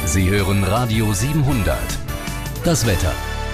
Sie hören Radio 700. Das Wetter.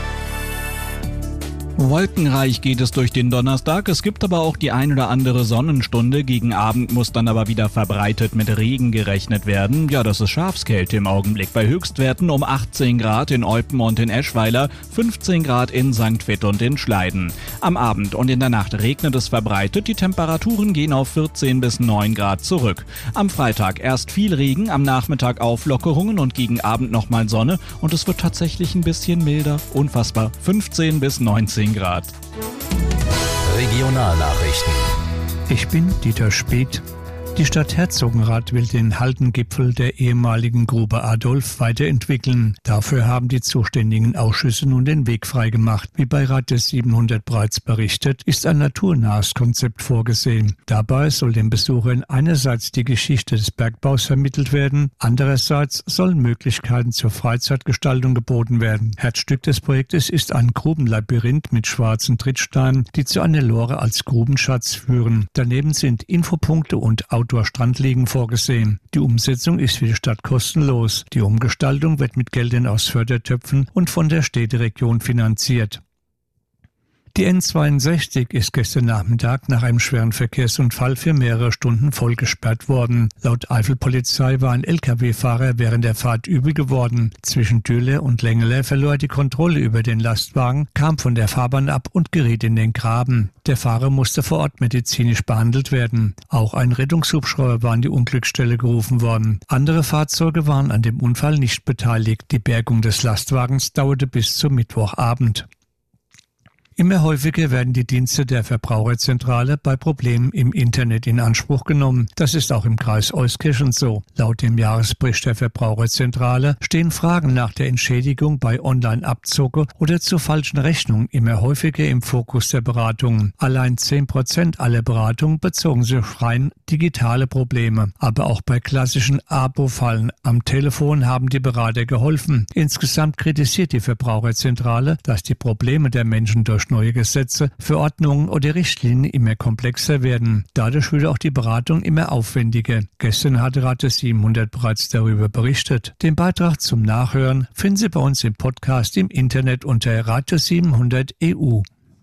Wolkenreich geht es durch den Donnerstag. Es gibt aber auch die ein oder andere Sonnenstunde. Gegen Abend muss dann aber wieder verbreitet mit Regen gerechnet werden. Ja, das ist Schafskälte im Augenblick. Bei Höchstwerten um 18 Grad in Eupen und in Eschweiler, 15 Grad in St. Vith und in Schleiden. Am Abend und in der Nacht regnet es verbreitet. Die Temperaturen gehen auf 14 bis 9 Grad zurück. Am Freitag erst viel Regen, am Nachmittag Auflockerungen und gegen Abend nochmal Sonne. Und es wird tatsächlich ein bisschen milder. Unfassbar. 15 bis 19 Grad. Regionalnachrichten. Ich bin Dieter Speth. Die Stadt Herzogenrath will den Haldengipfel der ehemaligen Grube Adolf weiterentwickeln. Dafür haben die zuständigen Ausschüsse nun den Weg freigemacht. Wie bei Radio 700 bereits berichtet, ist ein naturnahes Konzept vorgesehen. Dabei soll den Besuchern einerseits die Geschichte des Bergbaus vermittelt werden, andererseits sollen Möglichkeiten zur Freizeitgestaltung geboten werden. Herzstück des Projektes ist ein Grubenlabyrinth mit schwarzen Trittsteinen, die zu einer Lore als Grubenschatz führen. Daneben sind Infopunkte und Outdoor-Strandliegen vorgesehen. Die Umsetzung ist für die Stadt kostenlos. Die Umgestaltung wird mit Geldern aus Fördertöpfen und von der Städteregion finanziert. Die N62 ist gestern Nachmittag nach einem schweren Verkehrsunfall für mehrere Stunden voll gesperrt worden. Laut Eifelpolizei war ein Lkw-Fahrer während der Fahrt übel geworden. Zwischen Dürle und Lengele verlor er die Kontrolle über den Lastwagen, kam von der Fahrbahn ab und geriet in den Graben. Der Fahrer musste vor Ort medizinisch behandelt werden. Auch ein Rettungshubschrauber war an die Unglücksstelle gerufen worden. Andere Fahrzeuge waren an dem Unfall nicht beteiligt. Die Bergung des Lastwagens dauerte bis zum Mittwochabend. Immer häufiger werden die Dienste der Verbraucherzentrale bei Problemen im Internet in Anspruch genommen. Das ist auch im Kreis Euskirchen so. Laut dem Jahresbericht der Verbraucherzentrale stehen Fragen nach der Entschädigung bei Online-Abzocke oder zu falschen Rechnungen immer häufiger im Fokus der Beratungen. Allein 10% aller Beratungen bezogen sich auf rein digitale Probleme. Aber auch bei klassischen Abo-Fallen am Telefon haben die Berater geholfen. Insgesamt kritisiert die Verbraucherzentrale, dass die Probleme der Menschen durch neue Gesetze, Verordnungen oder Richtlinien immer komplexer werden. Dadurch wird auch die Beratung immer aufwendiger. Gestern hatte Radio 700 bereits darüber berichtet. Den Beitrag zum Nachhören finden Sie bei uns im Podcast im Internet unter Radio 700 EU.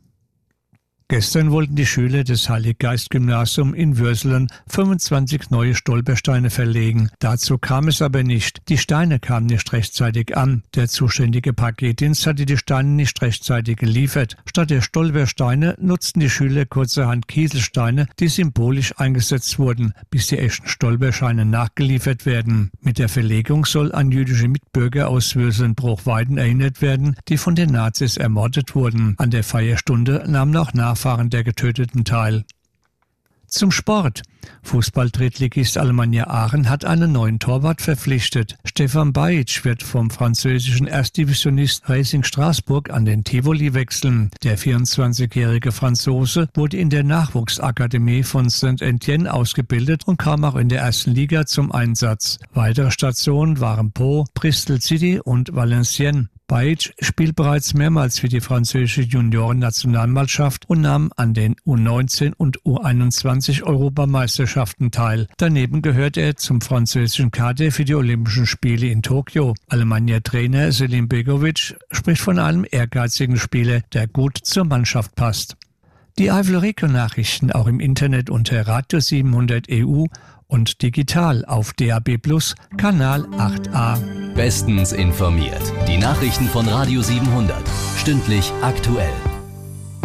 Gestern wollten die Schüler des Heilig-Geist-Gymnasiums in Würselen 25 neue Stolpersteine verlegen. Dazu kam es aber nicht. Die Steine kamen nicht rechtzeitig an. Der zuständige Paketdienst hatte die Steine nicht rechtzeitig geliefert. Statt der Stolpersteine nutzten die Schüler kurzerhand Kieselsteine, die symbolisch eingesetzt wurden, bis die echten Stolpersteine nachgeliefert werden. Mit der Verlegung soll an jüdische Mitbürger aus Würselen-Bruchweiden erinnert werden, die von den Nazis ermordet wurden. An der Feierstunde nahmen auch Nachfahren der Getöteten teil. Zum Sport. Fußball-Drittligist Alemannia Aachen hat einen neuen Torwart verpflichtet. Stefan Bajic wird vom französischen Erstdivisionist Racing Straßburg an den Tivoli wechseln. Der 24-jährige Franzose wurde in der Nachwuchsakademie von Saint-Étienne ausgebildet und kam auch in der ersten Liga zum Einsatz. Weitere Stationen waren Pau, Bristol City und Valenciennes. Bajic spielt bereits mehrmals für die französische Junioren-Nationalmannschaft und nahm an den U19 und U21-Europameisterschaften teil. Daneben gehört er zum französischen Kader für die Olympischen Spiele in Tokio. Alemannia-Trainer Selim Begovic spricht von einem ehrgeizigen Spieler, der gut zur Mannschaft passt. Die Eifel-Region-Nachrichten auch im Internet unter Radio 700 EU und digital auf DAB+ Kanal 8a. Bestens informiert. Die Nachrichten von Radio 700. Stündlich aktuell.